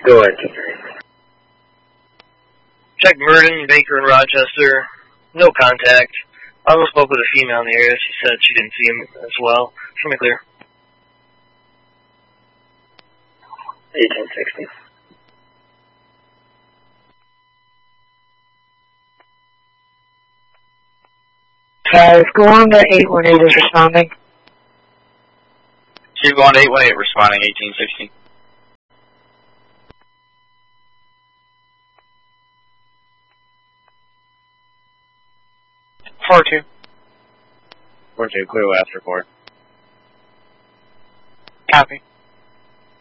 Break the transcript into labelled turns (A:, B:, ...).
A: Go ahead.
B: Check Merton, Baker, and Rochester. No contact. I also spoke with a female in the area. She said she didn't see him as well. Show me clear.
A: 1860.
C: Go on to 818 is responding.
D: Chief, go on to 818, responding 1860.
E: Four-two.
D: 4-2, clear last report.
E: Copy.